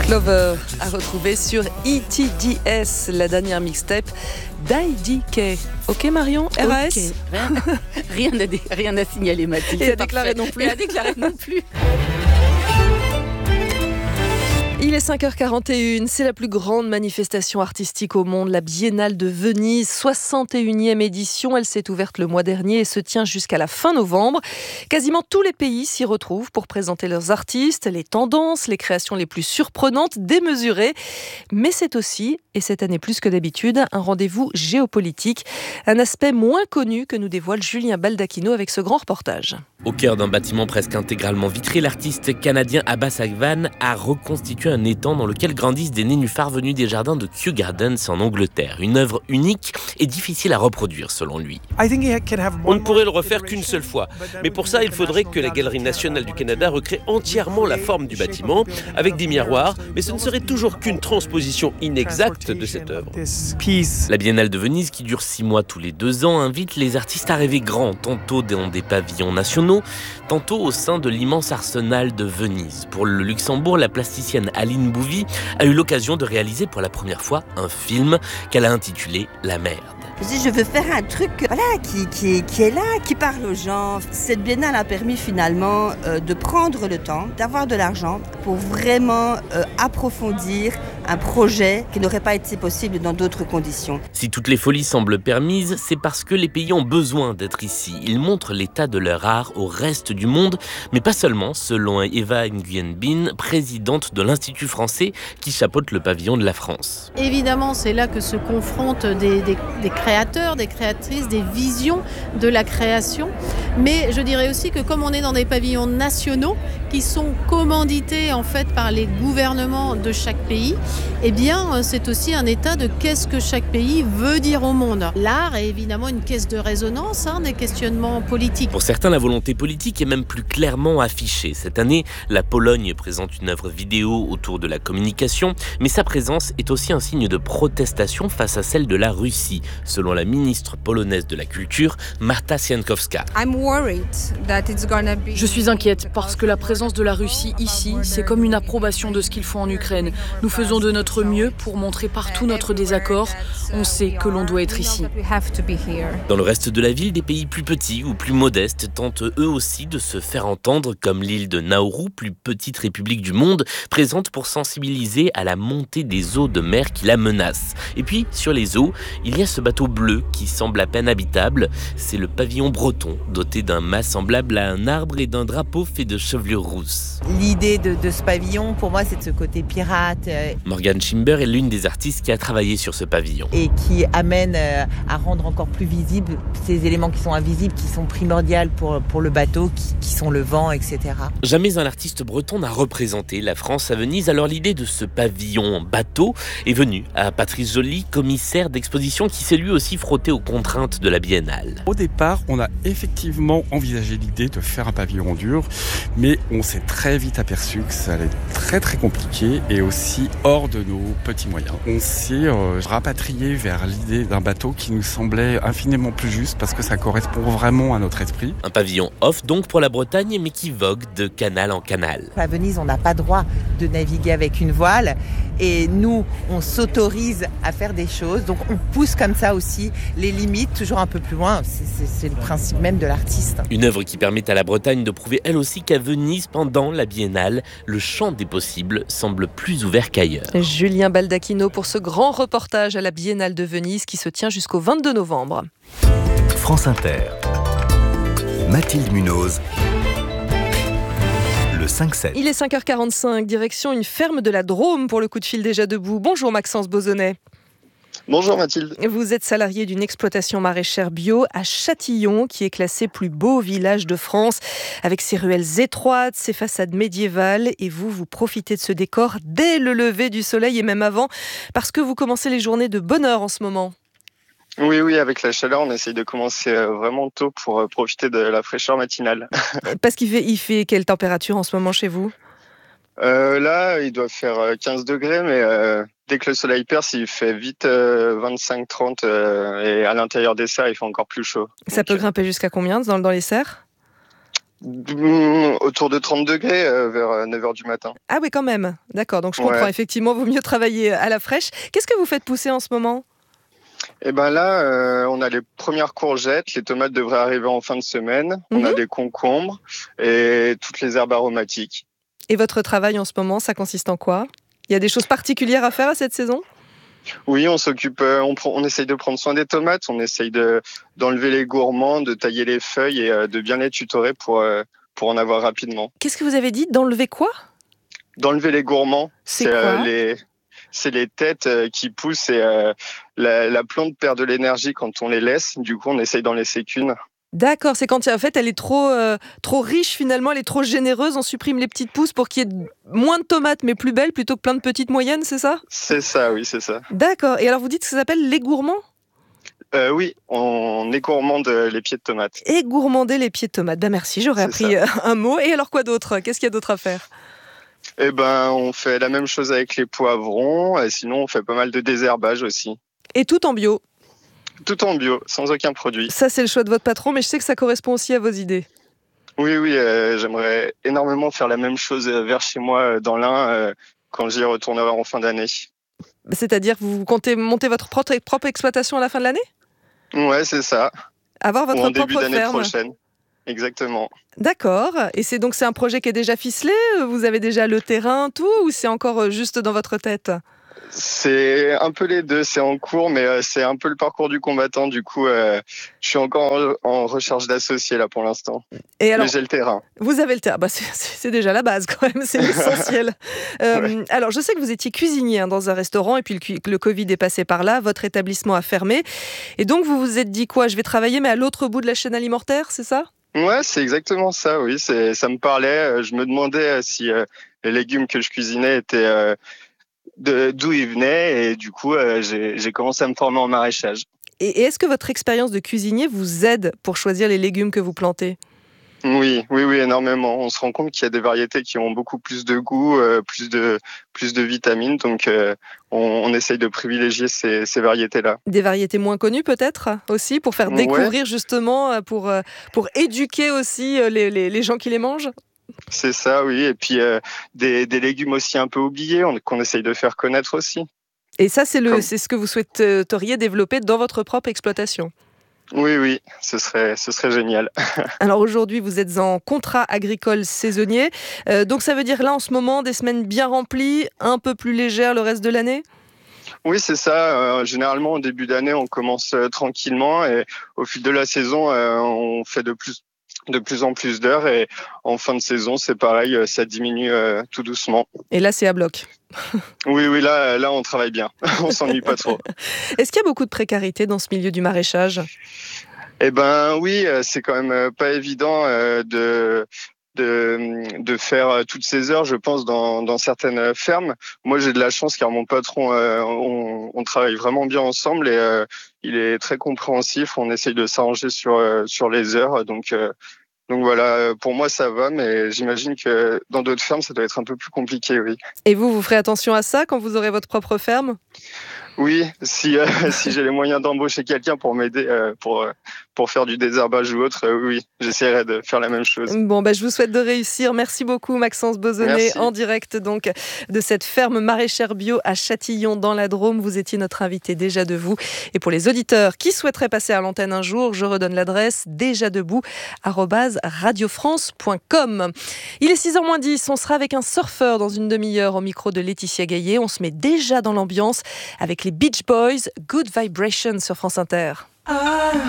Clover à retrouver sur ETDS, la dernière mixtape d'IDK. Ok Marion, RAS okay. Rien à signaler Mathilde. Et à déclarer non plus. Et à déclarer non plus. Il est 5h41, c'est la plus grande manifestation artistique au monde, la Biennale de Venise, 61e édition. Elle s'est ouverte le mois dernier et se tient jusqu'à la fin novembre. Quasiment tous les pays s'y retrouvent pour présenter leurs artistes, les tendances, les créations les plus surprenantes, démesurées. Mais c'est aussi, et cette année plus que d'habitude, un rendez-vous géopolitique, un aspect moins connu que nous dévoile Julien Baldacchino avec ce grand reportage. Au cœur d'un bâtiment presque intégralement vitré, l'artiste canadien Abbas Agvan a reconstitué un étang dans lequel grandissent des nénuphars venus des jardins de Kew Gardens en Angleterre. Une œuvre unique et difficile à reproduire selon lui. On ne pourrait le refaire qu'une seule fois. Mais pour ça, il faudrait que la Galerie nationale du Canada recrée entièrement la forme du bâtiment avec des miroirs, mais ce ne serait toujours qu'une transposition inexacte de cette œuvre. La Biennale de Venise, qui dure 6 mois tous les 2 ans, invite les artistes à rêver grand, tantôt dans des pavillons nationaux, tantôt au sein de l'immense arsenal de Venise. Pour le Luxembourg, la plasticienne Aline Bouvy a eu l'occasion de réaliser pour la première fois un film qu'elle a intitulé La Merde. Je veux faire un truc qui est là, qui parle aux gens. Cette biennale a permis finalement de prendre le temps, d'avoir de l'argent pour vraiment approfondir un projet qui n'aurait pas été possible dans d'autres conditions. Si toutes les folies semblent permises, c'est parce que les pays ont besoin d'être ici. Ils montrent l'état de leur art au reste du monde, mais pas seulement, selon Eva Nguyen Bin, présidente de l'Institut français qui chapeaute le pavillon de la France. Évidemment, c'est là que se confrontent des créateurs, des créatrices, des visions de la création. Mais je dirais aussi que comme on est dans des pavillons nationaux qui sont commandités en fait par les gouvernements de chaque pays, eh bien c'est aussi un état de qu'est-ce que chaque pays veut dire au monde. L'art est évidemment une caisse de résonance des questionnements politiques. Pour certains, la volonté politique est même plus clairement affichée. Cette année, la Pologne présente une œuvre vidéo autour de la communication, mais sa présence est aussi un signe de protestation face à celle de la Russie, selon la ministre polonaise de la Culture, Marta Siankowska. Je suis inquiète parce que la présence de la Russie ici, c'est comme une approbation de ce qu'ils font en Ukraine. Nous faisons de notre mieux pour montrer partout notre désaccord. On sait que l'on doit être ici. Dans le reste de la ville, des pays plus petits ou plus modestes tentent eux aussi de se faire entendre, comme l'île de Nauru, plus petite république du monde, présente pour sensibiliser à la montée des eaux de mer qui la menacent. Et puis, sur les eaux, il y a ce bateau bleu qui semble à peine habitable. C'est le pavillon breton, doté d'un mât semblable à un arbre et d'un drapeau fait de chevelure rousse. L'idée de ce pavillon, pour moi, c'est de ce côté pirate. Morgane Schimber est l'une des artistes qui a travaillé sur ce pavillon. Et qui amène à rendre encore plus visibles ces éléments qui sont invisibles, qui sont primordiaux pour le bateau, qui sont le vent, etc. Jamais un artiste breton n'a représenté la France à Venise, alors l'idée de ce pavillon bateau est venue à Patrice Joly, commissaire d'exposition qui s'est lui aussi frotté aux contraintes de la Biennale. Au départ, on a effectivement envisagé l'idée de faire un pavillon dur, mais on s'est très vite aperçu que ça allait être très très compliqué et aussi hors de nos petits moyens. On s'est rapatrié vers l'idée d'un bateau qui nous semblait infiniment plus juste parce que ça correspond vraiment à notre esprit. Un pavillon off donc pour la Bretagne, mais qui vogue de canal en canal. À Venise, on n'a pas droit de naviguer avec une voile et nous, on s'autorise à faire des choses. Donc on pousse comme ça aussi les limites, toujours un peu plus loin. C'est le principe même de l'artiste. Une œuvre qui permet à la Bretagne de prouver elle aussi qu'à Venise, pendant la Biennale, le champ des possibles semble plus ouvert qu'ailleurs. Julien Baldacchino pour ce grand reportage à la Biennale de Venise qui se tient jusqu'au 22 novembre. France Inter. Mathilde Munoz. Le 5-7. Il est 5h45, direction une ferme de la Drôme pour le coup de fil déjà debout. Bonjour Maxence Bozonnet. Bonjour Mathilde. Vous êtes salarié d'une exploitation maraîchère bio à Châtillon, qui est classé plus beau village de France, avec ses ruelles étroites, ses façades médiévales. Et vous profitez de ce décor dès le lever du soleil et même avant, parce que vous commencez les journées de bonne heure en ce moment. Oui, avec la chaleur, on essaye de commencer vraiment tôt pour profiter de la fraîcheur matinale. Parce qu'il fait quelle température en ce moment chez vous ? Là, il doit faire 15 degrés, mais dès que le soleil perce, il fait vite 25-30 et à l'intérieur des serres, il fait encore plus chaud. Ça peut grimper jusqu'à combien dans les serres ? Autour de 30 degrés vers 9h du matin. Ah oui, quand même. D'accord, donc je comprends. Effectivement, vaut mieux travailler à la fraîche. Qu'est-ce que vous faites pousser en ce moment ? Et ben là, on a les premières courgettes. Les tomates devraient arriver en fin de semaine. On a des concombres et toutes les herbes aromatiques. Et votre travail en ce moment, ça consiste en quoi ? Il y a des choses particulières à faire à cette saison ? Oui, on s'occupe, on essaye de prendre soin des tomates, on essaye d'enlever les gourmands, de tailler les feuilles et de bien les tutorer pour en avoir rapidement. Qu'est-ce que vous avez dit ? D'enlever quoi ? D'enlever les gourmands. C'est quoi ? C'est les têtes qui poussent et la plante perd de l'énergie quand on les laisse. Du coup, on essaye d'en laisser qu'une. D'accord, c'est quand en fait elle est trop riche finalement, elle est trop généreuse, on supprime les petites pousses pour qu'il y ait moins de tomates mais plus belles plutôt que plein de petites moyennes, c'est ça ? C'est ça, oui, c'est ça. D'accord, et alors vous dites que ça s'appelle les gourmands ? Oui, on égourmande les pieds de tomates. Égourmander les pieds de tomates, ben merci, j'aurais appris un mot. Et alors quoi d'autre ? Qu'est-ce qu'il y a d'autre à faire ? Eh ben, on fait la même chose avec les poivrons, et sinon on fait pas mal de désherbage aussi. Et tout en bio ? Tout en bio, sans aucun produit. Ça, c'est le choix de votre patron, mais je sais que ça correspond aussi à vos idées. Oui, j'aimerais énormément faire la même chose vers chez moi dans l'Ain quand j'y retournerai en fin d'année. C'est-à-dire, vous comptez monter votre propre exploitation à la fin de l'année ? Ouais, c'est ça. Avoir votre ou en propre début d'année ferme. prochaine. Exactement. D'accord. Et c'est un projet qui est déjà ficelé ? Vous avez déjà le terrain, tout ? Ou c'est encore juste dans votre tête ? C'est un peu les deux, c'est en cours, mais c'est un peu le parcours du combattant. Du coup, je suis encore en recherche d'associés là pour l'instant. Et alors, mais j'ai le terrain. Vous avez le terrain. Bah, c'est déjà la base quand même, c'est l'essentiel. Ouais. Alors, je sais que vous étiez cuisinier dans un restaurant et puis le Covid est passé par là. Votre établissement a fermé. Et donc, vous vous êtes dit quoi ? Je vais travailler, mais à l'autre bout de la chaîne alimentaire, c'est ça ? Ouais, c'est exactement ça, oui. Ça me parlait. Je me demandais si les légumes que je cuisinais étaient... d'où ils venaient et du coup j'ai commencé à me former en maraîchage. Et est-ce que votre expérience de cuisinier vous aide pour choisir les légumes que vous plantez ? Oui, énormément. On se rend compte qu'il y a des variétés qui ont beaucoup plus de goût, plus de vitamines, donc on essaye de privilégier ces variétés-là. Des variétés moins connues peut-être aussi, pour faire découvrir justement, pour éduquer aussi les gens qui les mangent ? C'est ça, oui. Et puis des légumes aussi un peu oubliés, qu'on essaye de faire connaître aussi. Et ça, c'est ce que vous souhaiteriez développer dans votre propre exploitation ? Oui, ce serait génial. Alors aujourd'hui, vous êtes en contrat agricole saisonnier. Donc ça veut dire là, en ce moment, des semaines bien remplies, un peu plus légères le reste de l'année ? Oui, c'est ça. Généralement, au début d'année, on commence tranquillement et au fil de la saison, on fait de plus en plus d'heures et en fin de saison, c'est pareil, ça diminue tout doucement. Et là, c'est à bloc. Oui, là, on travaille bien. On s'ennuie pas trop. Est-ce qu'il y a beaucoup de précarité dans ce milieu du maraîchage ? Eh ben oui, c'est quand même pas évident de faire toutes ces heures, je pense, dans certaines fermes. Moi, j'ai de la chance car mon patron, on travaille vraiment bien ensemble et il est très compréhensif. On essaye de s'arranger sur les heures. Donc voilà, pour moi, ça va, mais j'imagine que dans d'autres fermes, ça doit être un peu plus compliqué, oui. Et vous ferez attention à ça quand vous aurez votre propre ferme ? Oui, si j'ai les moyens d'embaucher quelqu'un pour m'aider pour faire du désherbage ou autre, oui, j'essaierai de faire la même chose. Bon, je vous souhaite de réussir. Merci beaucoup Maxence Bozonnet, en direct donc de cette ferme maraîchère bio à Châtillon dans la Drôme. Vous étiez notre invité déjà debout. Et pour les auditeurs qui souhaiteraient passer à l'antenne un jour, je redonne l'adresse déjà-debout@radiofrance.com. Il est 6h-10, on sera avec un surfeur dans une demi-heure au micro de Laetitia Gaillet. On se met déjà dans l'ambiance avec les Beach Boys, Good Vibration sur France Inter.